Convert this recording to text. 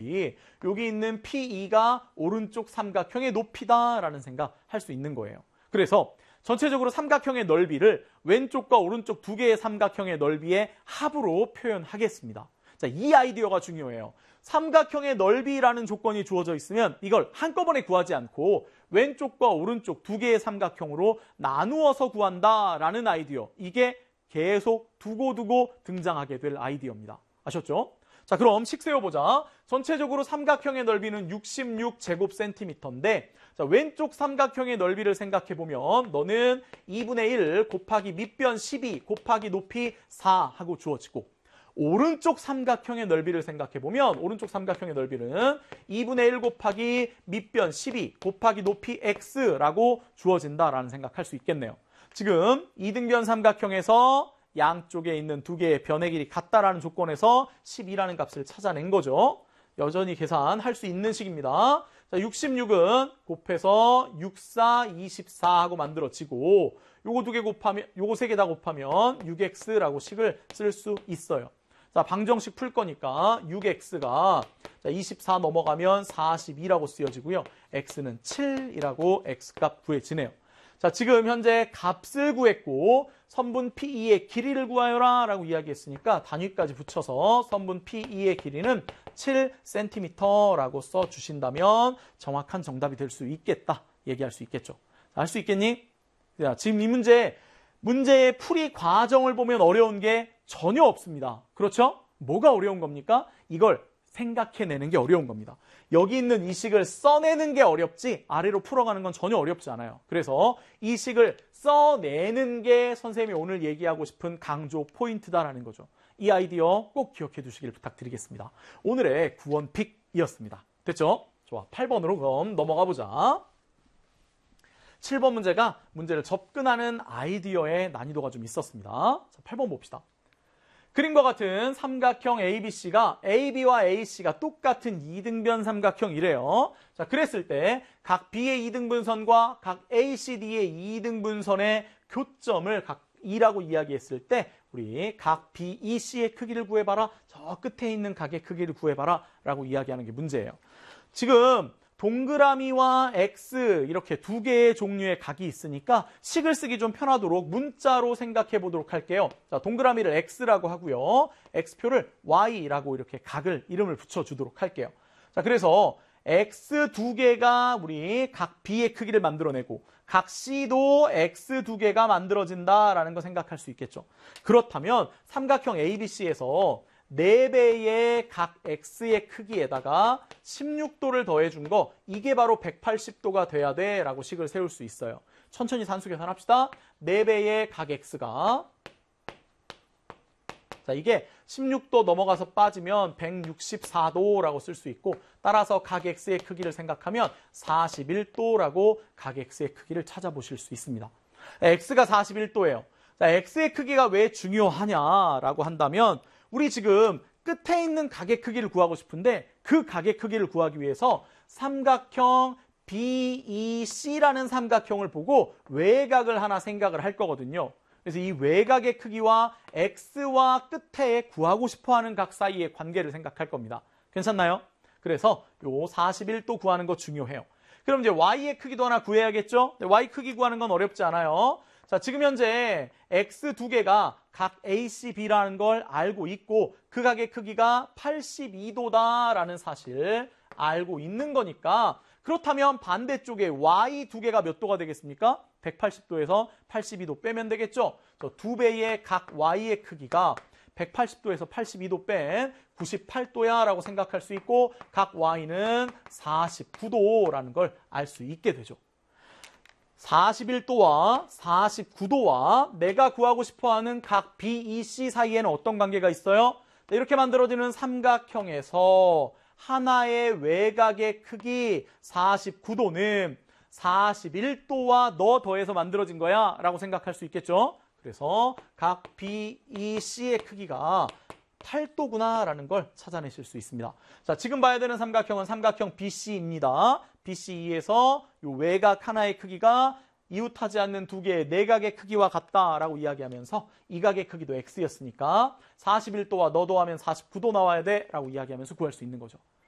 마찬가지 여기 있는 P2가 오른쪽 삼각형의 높이다라는 생각 할 수 있는 거예요. 그래서 전체적으로 삼각형의 넓이를 왼쪽과 오른쪽 두 개의 삼각형의 넓이의 합으로 표현하겠습니다. 자, 이 아이디어가 중요해요. 삼각형의 넓이라는 조건이 주어져 있으면 이걸 한꺼번에 구하지 않고 왼쪽과 오른쪽 두 개의 삼각형으로 나누어서 구한다라는 아이디어. 이게 계속 두고두고 등장하게 될 아이디어입니다. 아셨죠? 자, 그럼 식 세워보자. 전체적으로 삼각형의 넓이는 66제곱센티미터인데 자, 왼쪽 삼각형의 넓이를 생각해보면 너는 2분의 1 곱하기 밑변 12 곱하기 높이 4 하고 주어지고 오른쪽 삼각형의 넓이를 생각해보면 오른쪽 삼각형의 넓이는 2분의 1 곱하기 밑변 12 곱하기 높이 x라고 주어진다라는 생각할 수 있겠네요. 지금 이등변 삼각형에서 양쪽에 있는 두 개의 변의 길이 같다라는 조건에서 12라는 값을 찾아낸 거죠. 여전히 계산할 수 있는 식입니다. 자, 66은 곱해서 6, 4, 24 하고 만들어지고 요거 두 개 곱하면 요거 세 개 다 곱하면 6x라고 식을 쓸 수 있어요. 자, 방정식 풀 거니까 6x가 24 넘어가면 42라고 쓰여지고요. x는 7이라고 x값 구해지네요. 자, 지금 현재 값을 구했고 선분 P2의 길이를 구하여라 라고 이야기했으니까 단위까지 붙여서 선분 P2의 길이는 7cm라고 써주신다면 정확한 정답이 될 수 있겠다 얘기할 수 있겠죠. 할 수 있겠니? 자, 지금 이 문제의 풀이 과정을 보면 어려운 게 전혀 없습니다. 그렇죠? 뭐가 어려운 겁니까? 이걸 생각해내는 게 어려운 겁니다. 여기 있는 이 식을 써내는 게 어렵지 아래로 풀어가는 건 전혀 어렵지 않아요. 그래서 이 식을 써내는 게 선생님이 오늘 얘기하고 싶은 강조 포인트다라는 거죠. 이 아이디어 꼭 기억해 두시길 부탁드리겠습니다. 오늘의 구원픽이었습니다. 됐죠? 좋아, 8번으로 그럼 넘어가 보자. 7번 문제가 문제를 접근하는 아이디어의 난이도가 좀 있었습니다. 자, 8번 봅시다. 그림과 같은 삼각형 ABC가 AB와 AC가 똑같은 이등변 삼각형이래요. 자, 그랬을 때 각 B의 이등분선과 각 ACD의 이등분선의 교점을 각 E라고 이야기했을 때 우리 각 BEC의 크기를 구해봐라. 저 끝에 있는 각의 크기를 구해봐라 라고 이야기하는 게 문제예요. 지금 동그라미와 X 이렇게 두 개의 종류의 각이 있으니까 식을 쓰기 좀 편하도록 문자로 생각해 보도록 할게요. 자, 동그라미를 X라고 하고요. X표를 Y라고 이렇게 각을 이름을 붙여주도록 할게요. 자, 그래서 X 두 개가 우리 각 B의 크기를 만들어내고 각 C도 X 두 개가 만들어진다라는 거 생각할 수 있겠죠. 그렇다면 삼각형 ABC에서 4배의 각 X의 크기에다가 16도를 더해준 거 이게 바로 180도가 돼야 돼 라고 식을 세울 수 있어요. 천천히 산수 계산합시다. 4배의 각 X가 자, 이게 16도 넘어가서 빠지면 164도라고 쓸 수 있고 따라서 각 X의 크기를 생각하면 41도라고 각 X의 크기를 찾아보실 수 있습니다. X가 41도예요. 자, X의 크기가 왜 중요하냐라고 한다면 우리 지금 끝에 있는 각의 크기를 구하고 싶은데 그 각의 크기를 구하기 위해서 삼각형 BEC라는 삼각형을 보고 외곽을 하나 생각을 할 거거든요. 그래서 이 외곽의 크기와 X와 끝에 구하고 싶어하는 각 사이의 관계를 생각할 겁니다. 괜찮나요? 그래서 요 41도 구하는 거 중요해요. 그럼 이제 Y의 크기도 하나 구해야겠죠? Y 크기 구하는 건 어렵지 않아요. 자, 지금 현재 X 두 개가 각 AC, B라는 걸 알고 있고 그 각의 크기가 82도다라는 사실 알고 있는 거니까 그렇다면 반대쪽에 Y 두 개가 몇 도가 되겠습니까? 180도에서 82도 빼면 되겠죠? 저 두 배의 각 Y의 크기가 180도에서 82도 뺀 98도야 라고 생각할 수 있고 각 Y는 49도라는 걸 알 수 있게 되죠. 41도와 49도와 내가 구하고 싶어하는 각 BEC 사이에는 어떤 관계가 있어요? 이렇게 만들어지는 삼각형에서 하나의 외곽의 크기 49도는 41도와 너 더해서 만들어진 거야 라고 생각할 수 있겠죠? 그래서 각 BEC의 크기가 8도구나 라는 걸 찾아내실 수 있습니다. 자, 지금 봐야 되는 삼각형은 삼각형 BC입니다. BC에서 이 외곽 하나의 크기가 이웃하지 않는 두 개의 내각의 크기와 같다라고 이야기하면서 이 각의 크기도 X였으니까 41도와 너도 하면 49도 나와야 돼 라고 이야기하면서 구할 수 있는 거죠.